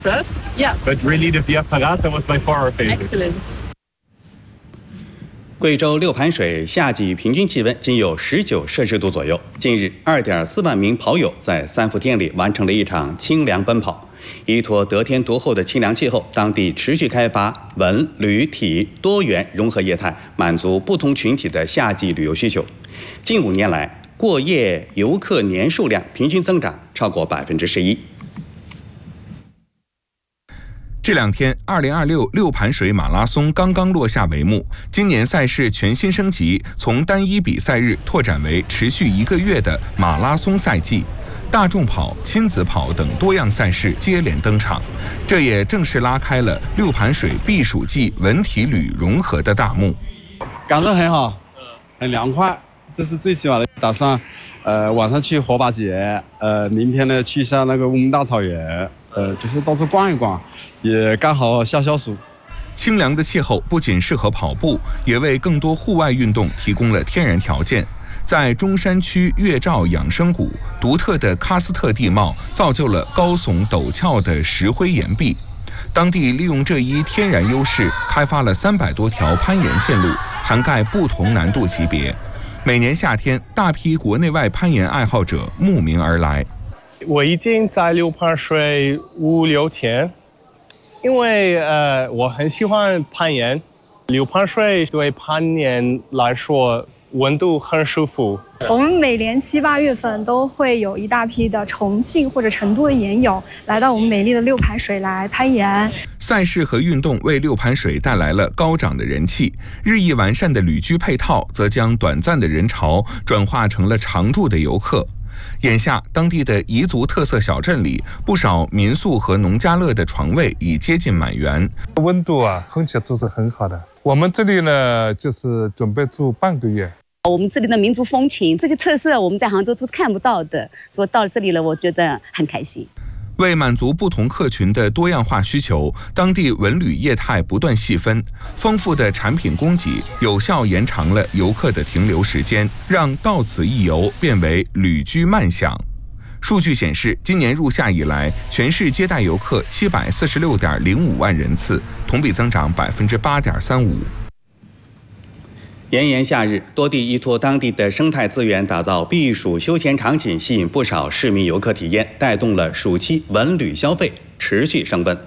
Best? Yeah. But really, the Via Ferrata was by far our favorite. Excellent. 贵州六盘水夏季平均气温仅有19摄氏度左右。近日，2.4万名跑友在3伏天里完成了一场清凉奔跑。依托得天独厚的清凉气候，当地持续开发文旅体多元融合业态，满足不同群体的夏季旅游需求。近5年来，过夜游客年数量平均增长超过11%。 这2天，2026六盘水马拉松刚刚落下帷幕。今年赛事全新升级，从单一比赛日拓展为持续1个月的马拉松赛季。大众跑、亲子跑等多样赛事接连登场，这也正式拉开了六盘水避暑季文体旅融合的大幕。 感受很好，很凉快，这是最起码的。打算，晚上去火把节，明天呢去一下那个乌蒙大草原。就是到处逛一逛，也刚好消消暑。 清凉的气候不仅适合跑步，也为更多户外运动提供了天然条件。在中山区月照养生谷，独特的喀斯特地貌造就了高耸陡峭的石灰岩壁。当地利用这一天然优势，开发了300多条攀岩线路，涵盖不同难度级别。每年夏天，大批国内外攀岩爱好者慕名而来。 我已经在六盘水5、6天，因为我很喜欢攀岩。六盘水对攀岩来说温度很舒服。 我们每年7、8月份都会有一大批的重庆或者成都的岩友来到我们美丽的六盘水来攀岩。 赛事和运动为六盘水带来了高涨的人气，日益完善的旅居配套则将短暂的人潮转化成了常住的游客。眼下，当地的彝族特色小镇里，不少民宿和农家乐的床位已接近满员。 温度啊，空气都是很好的。我们这里呢，就是准备住半个月。 我们这里的民族风情，这些特色我们在杭州都是看不到的，所以到了这里了，我觉得很开心。 为满足不同客群的多样化需求，当地文旅业态不断细分，丰富的产品供给有效延长了游客的停留时间，让到此一游变为旅居慢享。数据显示，今年入夏以来，全市接待游客746.05万人次，同比增长8.35%。 炎炎夏日，多地依托当地的生态资源打造避暑休闲场景，吸引不少市民游客体验，带动了暑期文旅消费持续升温。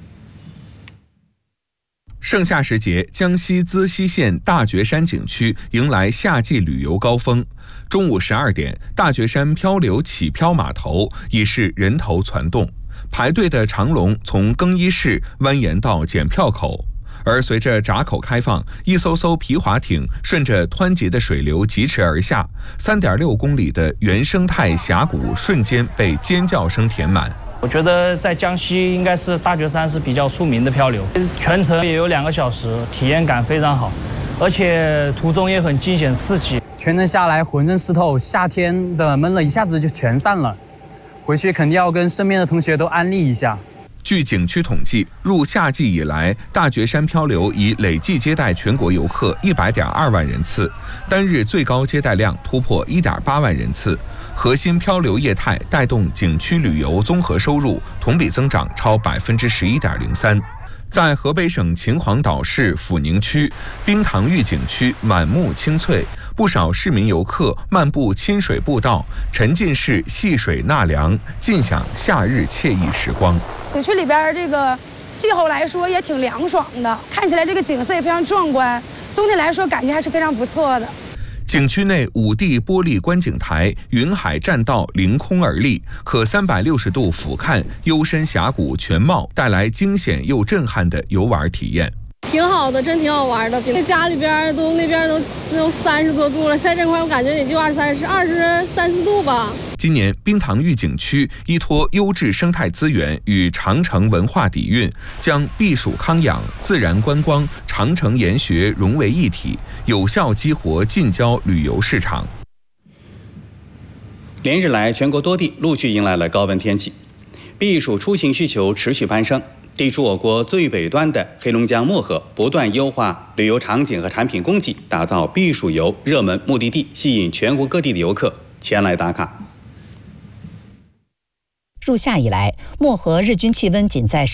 盛夏时节，江西资溪县大觉山景区迎来夏季旅游高峰。中午12点，大觉山漂流起漂码头已是人头攒动，排队的长龙从更衣室蜿蜒到检票口。而随着闸口开放，一艘艘皮划艇顺着湍急的水流疾驰而下，3.6公里的原生态峡谷瞬间被尖叫声填满。 我觉得在江西应该是大觉山是比较出名的漂流，全程也有2个小时，体验感非常好，而且途中也很惊险刺激。 全程下来浑身湿透，夏天的闷了一下子就全散了，回去肯定要跟身边的同学都安利一下。 据景区统计，入夏季以来，大觉山漂流已累计接待全国游客100.2万人次，单日最高接待量突破1.8万人次。核心漂流业态带动景区旅游综合收入同比增长超11.03%。在河北省秦皇岛市阜宁区冰塘峪景区满目青翠，不少市民游客漫步亲水步道，沉浸式戏水纳凉，尽享夏日惬意时光。 景区里边这个气候来说也挺凉爽的，看起来这个景色也非常壮观，总体来说感觉还是非常不错的。 景区内5地玻璃观景台云海栈道凌空而立，可360度俯瞰幽深峡谷全貌，带来惊险又震撼的游玩体验。 挺好的，真挺好玩的。在家里边那边都30多度了，在这块我感觉也就23、24度吧。 今年冰塘峪景区依托优质生态资源与长城文化底蕴，将避暑康养、自然观光、长城研学融为一体，有效激活近郊旅游市场。 连日来，全国多地陆续迎来了高温天气，避暑出行需求持续攀升。地处我国最北端的黑龙江漠河不断优化旅游场景和产品供给，打造避暑游热门目的地，吸引全国各地的游客前来打卡。 入夏以来，漠河日均气温仅在